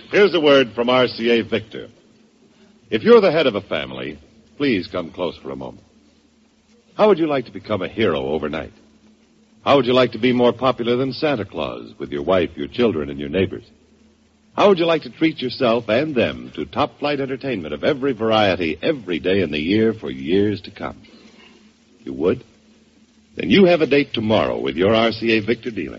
Here's a word from RCA Victor. If you're the head of a family, please come close for a moment. How would you like to become a hero overnight? How would you like to be more popular than Santa Claus with your wife, your children, and your neighbors? How would you like to treat yourself and them to top-flight entertainment of every variety every day in the year for years to come? You would? Then you have a date tomorrow with your RCA Victor dealer.